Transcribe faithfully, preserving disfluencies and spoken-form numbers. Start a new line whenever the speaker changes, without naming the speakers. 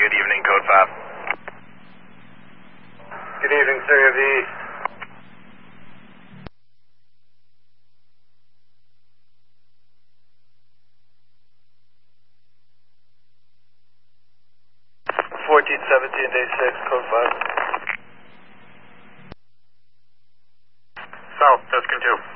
good evening, code five.
Good evening, sir. You have the east. fourteen seventeen, day six, code five.
South, Tuscan two.